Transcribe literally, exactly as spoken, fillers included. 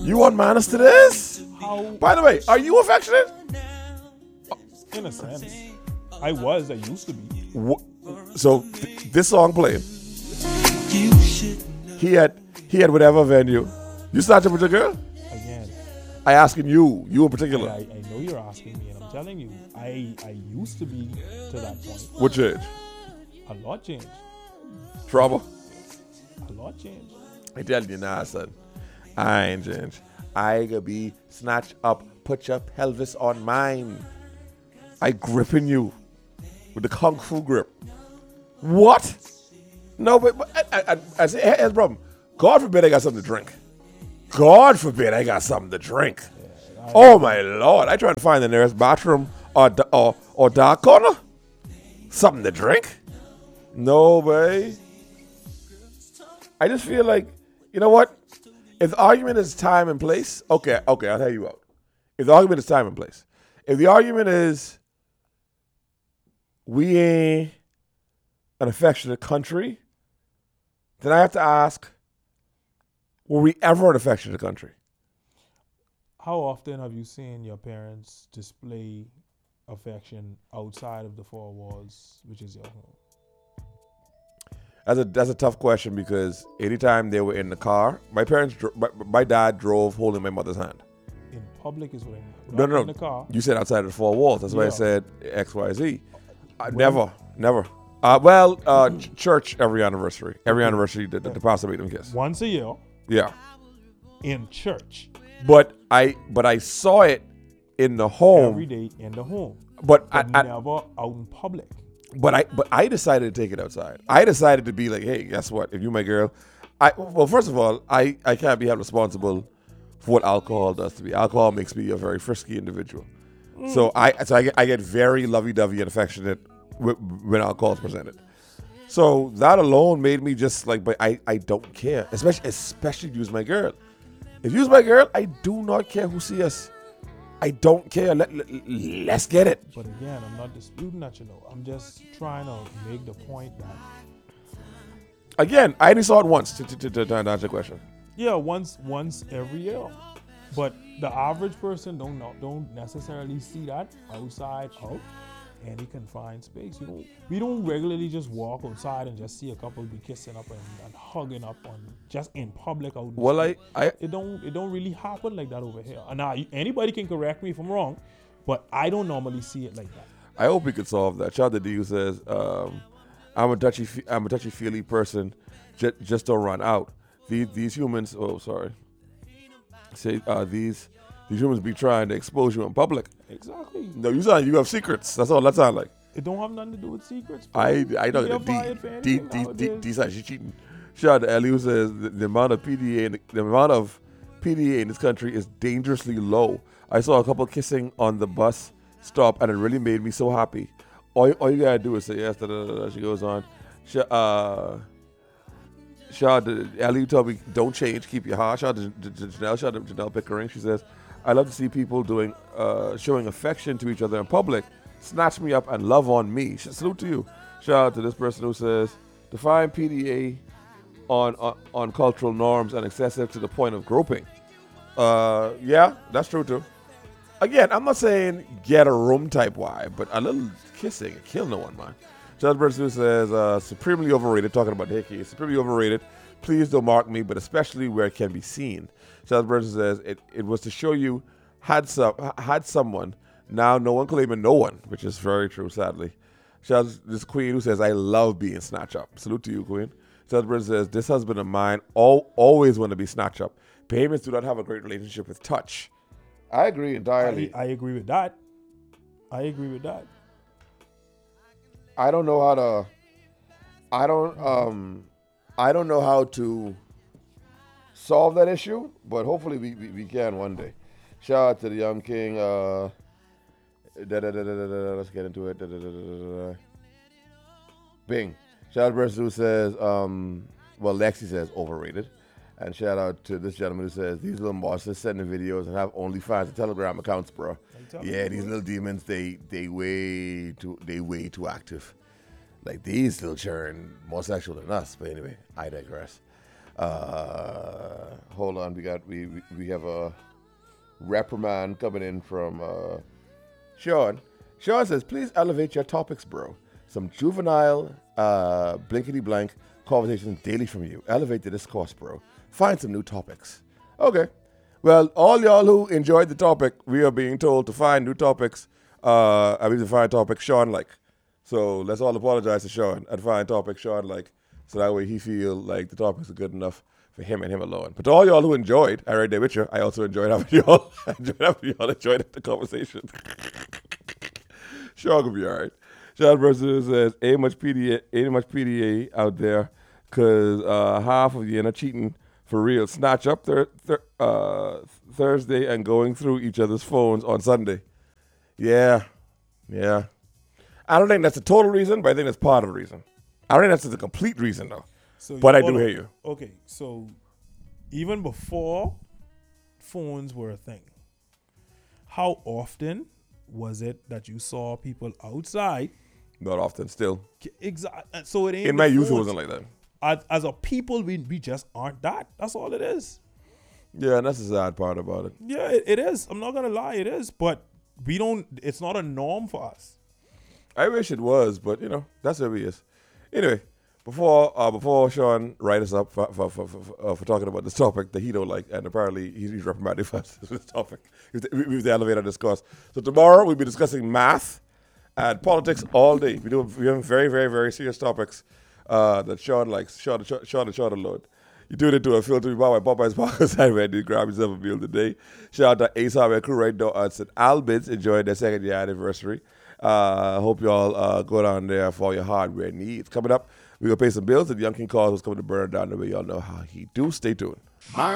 You want manners to this? How, By the way, are you affectionate? in a sense, I was, I used to be. Wh- So th- this song played. He had he had whatever venue. You snatch up with your girl? Again, I asking you, you in I, particular. I know you're asking me, and I'm telling you, I, I used to be to that point. What change? A lot changed. Trouble? A lot changed. I tell you now, son. I ain't changed. I gonna be snatch up, put your pelvis on mine. I gripping you with the kung fu grip. What? No, but, but I, I, I, I say, here's the problem. God forbid I got something to drink. God forbid I got something to drink. I, Oh my Lord! I try to find the nearest bathroom or da- or or dark corner. Something to drink. No way. I just feel like, you know what? If the argument is time and place, okay, okay, I'll tell you out. If the argument is time and place, if the argument is we ain't an affectionate country, then I have to ask, were we ever an affectionate country? How often have you seen your parents display affection outside of the four walls, which is your home? That's a that's a tough question because anytime they were in the car, my parents, dro- my, my dad drove holding my mother's hand. In public is what I mean. No, Not no, in the car. You said outside of the four walls. That's why I Yeah. said X, Y, Z. Uh, When- never, never. Uh, well, uh, ch- church every anniversary. Every anniversary, the, the, the pastor made them kiss. Once a year Yeah, in church, but I but I saw it in the home. every day in the home, But I, but I never out in public. but I but I decided to take it outside. I decided to be like, hey, guess what? If you my girl, I well, first of all, I I can't be held responsible for what alcohol does to me. Alcohol makes me a very frisky individual. So I so I get I get very lovey-dovey and affectionate w- when alcohol is presented. So that alone made me just like, but I, I don't care, especially especially if you use my girl. If you use my girl, I do not care who see us. I don't care. Let, let, let's get it. But again, I'm not disputing that, you know. I'm just trying to make the point that, Again, I only saw it once to, to, to, to, to answer your question. yeah, once once every year. But the average person don't know, don't necessarily see that outside out any confined space. You don't we don't regularly just walk outside and just see a couple be kissing up and, and hugging up on just in public out in the Well, I, street. I It don't it don't really happen like that over here. And now anybody can correct me if I'm wrong, but I don't normally see it like that. I hope we could solve that. Shout out to D who says, um, I'm a touchy fe- I'm a touchy feely person. J- just don't run out. These these humans. Oh, sorry. Say uh, these these humans be trying to expose you in public. Exactly. No, you sound you have secrets. That's all that sound like. It don't have nothing to do with secrets. bro. I I know You that get fired for D D anything D D nowadays. D side she cheating. Shout out to Ellie who says the, the amount of P D A in the, the amount of P D A in this country is dangerously low. I saw a couple kissing on the bus stop and it really made me so happy. All, all you gotta do is say yes. Da, da, da, da. She goes on. Sh- uh, shout out to Ellie who told me don't change, keep your heart. Shout out to, to, to Janelle. Shout out to Janelle Pickering. She says I love to see people doing uh, showing affection to each other in public. Snatch me up and love on me. Sh- Salute to you. Shout out to this person who says define P D A on on, on cultural norms and excessive to the point of groping. Uh, yeah, that's true too. Again, I'm not saying get a room type vibe, but a little kissing can kill no one, man. Shout out to person who says uh, supremely overrated. Talking about the hickey, supremely overrated. Please don't mark me, but especially where it can be seen. Shout out to person who says it, it was to show you had some had someone. Now no one claiming no one, which is very true, sadly. Shout out to this queen who says, I love being snatch up. Salute to you, queen. Shout out to person who says, this husband of mine all, always want to be snatch up. Payments do not have a great relationship with touch. I agree entirely. I, I agree with that. I agree with that. I don't know how to. I don't. Um, I don't know how to solve that issue, but hopefully we, we, we can one day. Shout out to the young king. Uh, da, da, da, da, da, da, let's get into it. Da, da, da, da, da, da. Bing. Shout out to the person who says, um, well, Lexi says overrated. And shout out to this gentleman who says, these little bosses sending videos and have OnlyFans and Telegram accounts, bro. Yeah, these little demons, they they way too they way too active. Like these still churn more sexual than us. But anyway, I digress. Uh, hold on, we got we we, we have a reprimand coming in from uh, Sean. Sean says, "Please elevate your topics, bro. Some juvenile, uh, blankety blank conversations daily from you. Elevate the discourse, bro. Find some new topics." Okay. Well, all y'all who enjoyed the topic, we are being told to find new topics. Uh, I mean, to find topics Sean like. So let's all apologize to Sean and find topics Sean like. So that way he feel like the topics are good enough for him and him alone. But to all y'all who enjoyed, I right there with you, I also enjoyed having y'all. I enjoyed having y'all enjoyed the conversation. Sean will be all right. Sean Brazil says, ain't much P D A, ain't much P D A out there because uh, half of you are cheating for real. Snatch up thir- thir- uh, Thursday and going through each other's phones on Sunday. Yeah, yeah. I don't think that's the total reason, but I think that's part of the reason. I don't think that's the complete reason, though. So but I do hold on. hear you. Okay, so even before phones were a thing, how often was it that you saw people outside? Not often, still. Exactly. So it ain't In the my youth, it phones. wasn't like that. As, as a people, we, we just aren't that. That's all it is. Yeah, and that's the sad part about it. Yeah, it, it is. I'm not going to lie, it is. But we don't, it's not a norm for us. I wish it was, but, you know, that's where we is. Anyway, before uh, before Sean write us up for for, for, for, uh, for talking about this topic that he don't like, and apparently he's, he's reprimanding for this topic, we've the elevator discourse. So tomorrow we'll be discussing math and politics all day. We do we have very very very serious topics uh, that Sean likes. Sean Sean Sean and Sean alone. You tune into a filter by Popeye's Podcast and ready to grab yourself a meal today. Shout out to Ace Hardware crew right now at Saint Albans enjoying their second year anniversary. I uh, hope y'all uh, go down there for all your hardware needs. Coming up, we're going to pay some bills, and Young King Carlos is coming to burn down the way y'all know how he do. Stay tuned.